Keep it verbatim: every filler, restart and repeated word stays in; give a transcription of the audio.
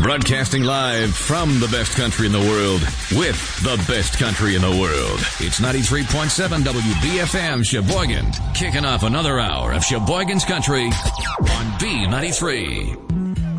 Broadcasting live from the best country in the world with the best country in the world. It's ninety-three point seven W B F M Sheboygan. Kicking off another hour of Sheboygan's country on B ninety-three.